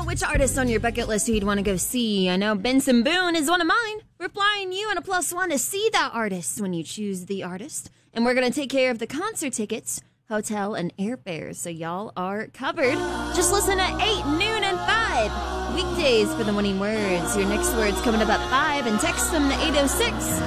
which artist on your bucket list you'd want to go see. I know Benson Boone is one of mine. We're flying you and a +1 to see that artist when you choose the artist. And we're going to take care of the concert tickets, hotel, and airfares, so y'all are covered. Just listen at 8, noon, and 5. Weekdays for the winning words. Your next word's coming up at 5, and text them to 806.